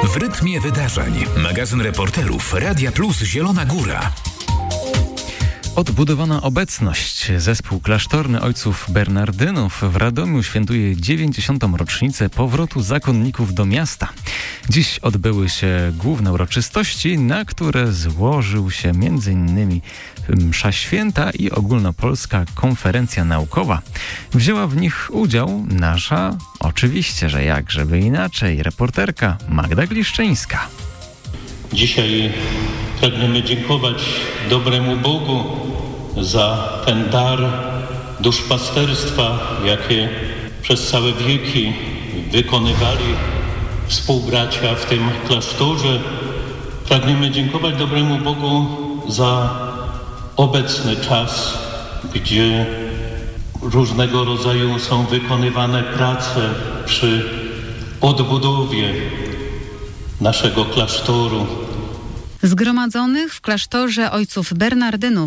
W rytmie wydarzeń. Magazyn reporterów Radia Plus Zielona Góra. Odbudowana obecność. Zespół klasztorny ojców Bernardynów w Radomiu świętuje 90. rocznicę powrotu zakonników do miasta. Dziś odbyły się główne uroczystości, na które złożył się m.in. msza święta i ogólnopolska konferencja naukowa. Wzięła w nich udział nasza, oczywiście, że jak żeby inaczej, reporterka Magda Gliszczyńska. Dzisiaj pragniemy dziękować dobremu Bogu za ten dar duszpasterstwa, jakie przez całe wieki wykonywali współbracia w tym klasztorze. Pragniemy dziękować dobremu Bogu za obecny czas, gdzie różnego rodzaju są wykonywane prace przy odbudowie naszego klasztoru. Zgromadzonych w klasztorze ojców Bernardynów